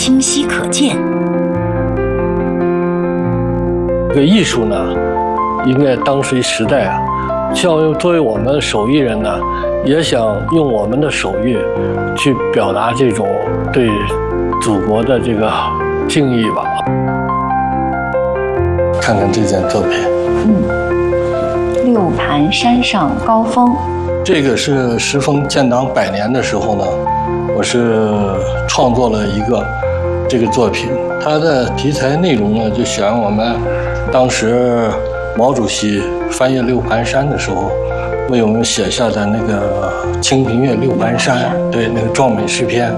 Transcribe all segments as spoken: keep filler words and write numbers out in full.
清晰可见。 这个艺术呢，应该当时时代啊，像作为我们手艺人呢，也想用我们的手艺去表达这种对祖国的这个敬意吧。看看这件作品， 嗯，六盘山上高峰。 这个是时逢建党百年的时候呢，我是创作了一个这个作品。它的题材内容呢，就选我们当时毛主席翻越六盘山的时候，为我们写下的那个《清平乐·六盘山》，对，那个壮美诗篇。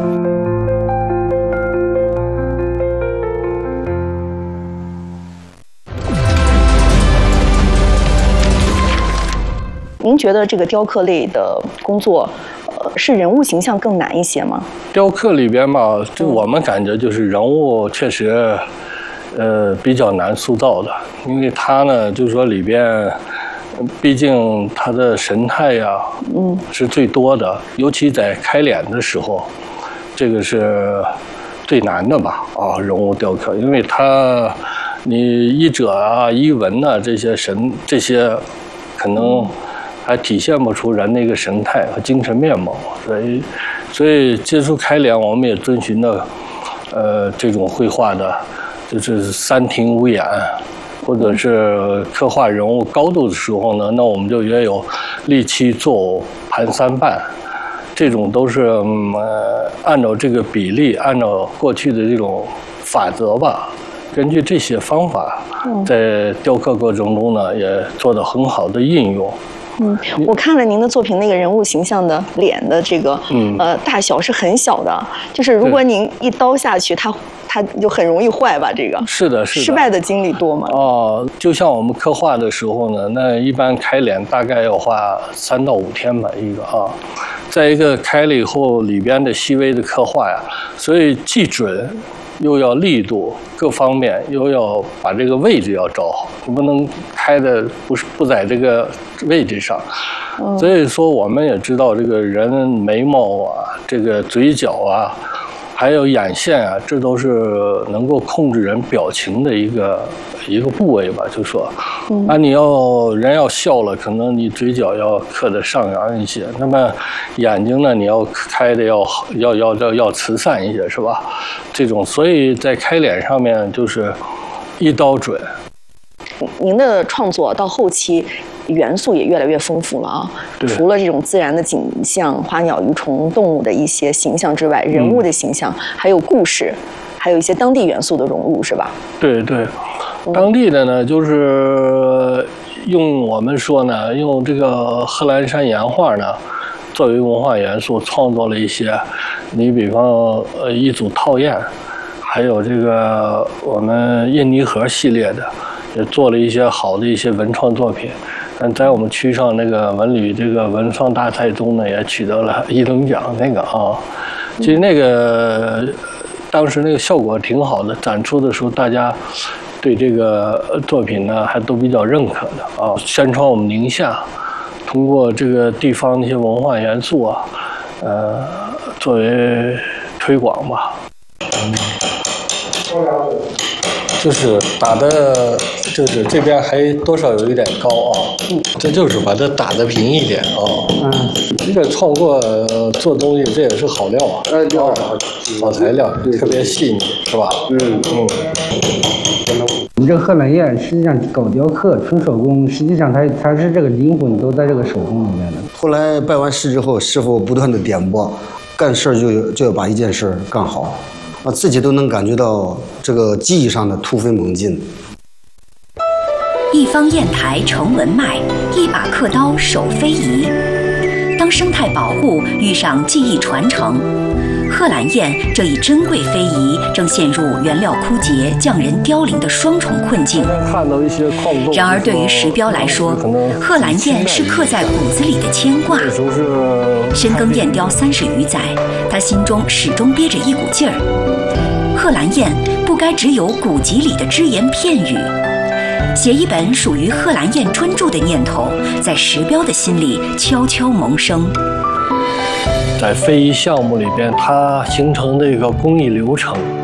您觉得这个雕刻类的工作，呃，是人物形象更难一些吗？ 雕刻里边吧，就我们感觉就是人物确实，呃，比较难塑造的，因为它呢，就是说里边，毕竟它的神态呀，嗯，是最多的，尤其在开脸的时候，这个是最难的吧？啊，人物雕刻，因为它，你衣褶啊、衣纹啊这些神这些，可能。还体现不出人的一个神态和精神面貌，所以，所以接触开脸，我们也遵循的，呃，这种绘画的，就是三庭五眼，或者是刻画人物高度的时候呢，那我们就也有立七坐盘三半，这种都是嗯、呃、按照这个比例，按照过去的这种法则吧。根据这些方法，在雕刻过程中呢，也做到很好的应用。 嗯，我看了您的作品，那个人物形象的脸的这个，嗯、呃，大小是很小的，就是如果您一刀下去，它它就很容易坏吧？这个是的，是的。 失败的经历多吗？ 哦，就像我们刻画的时候呢，那一般开脸大概要花三到五天吧，一个啊。再一个开了以后，里边的细微的刻画呀，所以既准。又要力度，各方面又要把这个位置要找好，你不能开的不是不在这个位置上。嗯、所以说，我们也知道这个人眉毛啊，这个嘴角啊，还有眼线啊，这都是能够控制人表情的一个一个部位吧，就说，嗯、啊，你要人要笑了，可能你嘴角要刻得上扬一些，那么眼睛呢，你要开的要要要要要慈善一些，是吧？这种，所以在开脸上面就是一刀准。 您的创作到后期元素也越来越丰富了啊！除了这种自然的景象、花鸟鱼虫、动物的一些形象之外，人物的形象，嗯、还有故事，还有一些当地元素的融入，是吧？ 对对，当地的呢，就是用我们说呢，用这个贺兰山岩画呢，作为文化元素，创作了一些，你比方呃一组套堰，还有这个我们印泥盒系列的。也做了一些好的一些文创作品，但在我们区上那个文旅这个文创大赛中呢，也取得了一等奖。那个啊，其实那个当时那个效果挺好的，展出的时候大家对这个作品呢还都比较认可的啊。宣传我们宁夏，通过这个地方的一些文化元素啊，呃，作为推广吧。嗯就是打的，就是这边还多少有一点高啊，嗯，这就是把它打得平一点啊。嗯，这个创作、呃、做东西，这也是好料啊，哎，料好，好材料，特别细腻，是吧？嗯嗯。 我们这个贺兰堰实际上搞雕刻、纯手工，实际上它它是这个灵魂都在这个手工里面的。 后来拜完师之后，师傅不断的点拨，干事就就要把一件事干好。啊，自己都能感觉到这个技艺上的突飞猛进。 一方砚台成文脉，一把刻刀手非遗。当生态保护遇上技艺传承，贺兰堰这一珍贵非遗正陷入原料枯竭、匠人凋零的双重困境。然而，对于石标来说，贺兰堰是刻在骨子里的牵挂。深耕燕雕三十余载，他心中始终憋着一股劲儿。贺兰堰不该只有古籍里的只言片语。写一本属于贺兰堰专著的念头，在石标的心里悄悄萌生。 在非遗项目里边，它形成的一个工艺流程，